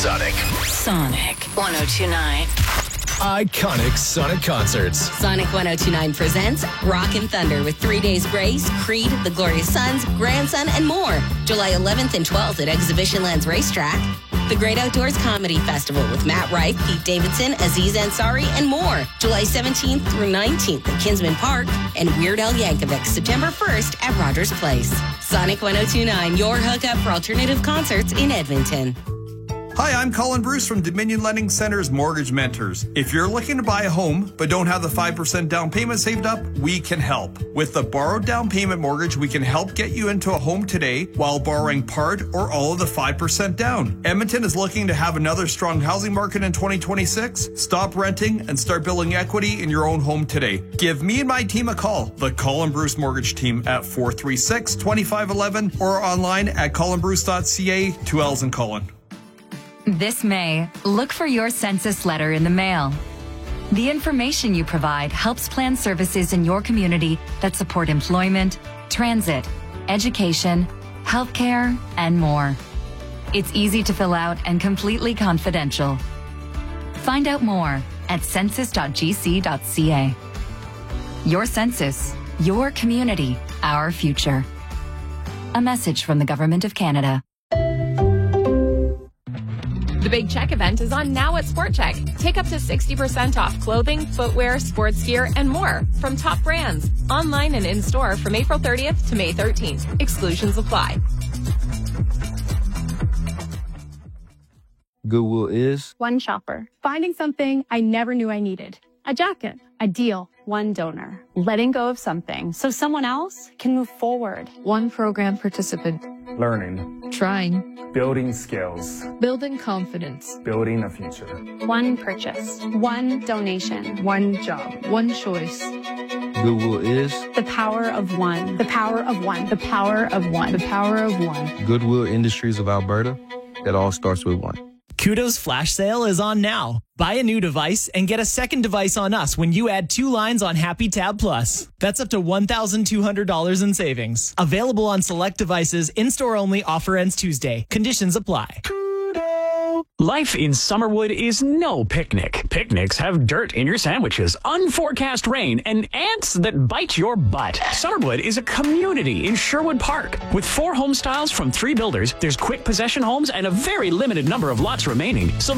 Sonic. Sonic 1029. Iconic Sonic concerts. Sonic 1029 presents Rock and Thunder with 3 Days Grace, Creed, The Glorious Sons, Grandson, and more. July 11th and 12th at Exhibition Lands Racetrack. The Great Outdoors Comedy Festival with Matt Rife, Pete Davidson, Aziz Ansari, and more. July 17th through 19th at Kinsman Park. And Weird Al Yankovic, September 1st at Rogers Place. Sonic 1029, your hookup for alternative concerts in Edmonton. Hi, I'm Colin Bruce from Dominion Lending Center's Mortgage Mentors. If you're looking to buy a home but don't have the 5% down payment saved up, we can help. With the borrowed down payment mortgage, we can help get you into a home today while borrowing part or all of the 5% down. Edmonton is looking to have another strong housing market in 2026. Stop renting and start building equity in your own home today. Give me and my team a call, the Colin Bruce Mortgage Team at 436-2511 or online at colinbruce.ca, 2 L's in Colin. This May, look for your census letter in the mail. The information you provide helps plan services in your community that support employment, transit, education, healthcare, and more. It's easy to fill out and completely confidential. Find out more at census.gc.ca. Your census, your community, our future. A message from the Government of Canada. The Big Check event is on now at Sport Check. Take up to 60% off clothing, footwear, sports gear, and more from top brands. Online and in-store from April 30th to May 13th. Exclusions apply. Goodwill is one shopper, finding something I never knew I needed. A jacket, a deal, one donor, letting go of something so someone else can move forward. One program participant, learning, trying, building skills, building confidence, building a future. One purchase, one donation, one job, one choice. Goodwill is the power of one, the power of one, the power of one, the power of one. Goodwill Industries of Alberta. It all starts with one. Kudo's flash sale is on now. Buy a new device and get a second device on us when you add 2 lines on Happy Tab Plus. That's up to $1,200 in savings. Available on select devices, in-store only, offer ends Tuesday. Conditions apply. Life in Summerwood is no picnic. Picnics have dirt in your sandwiches, unforecast rain, and ants that bite your butt. Summerwood is a community in Sherwood Park. With 4 home styles from 3 builders, there's quick possession homes and a very limited number of lots remaining. So